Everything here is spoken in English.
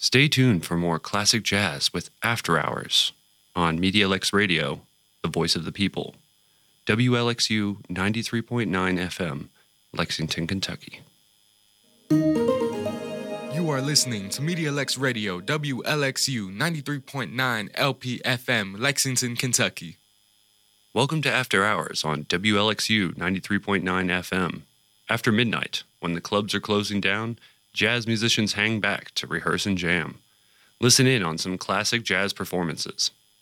Stay tuned for more classic jazz with After Hours on MediaLX Radio, the voice of the people. WLXU 93.9 FM, Lexington, Kentucky. You are listening to MediaLX Radio, WLXU 93.9 LPFM, Lexington, Kentucky. Welcome to After Hours on WLXU 93.9 FM. After midnight, when the clubs are closing down, jazz musicians hang back to rehearse and jam. Listen in on some classic jazz performances,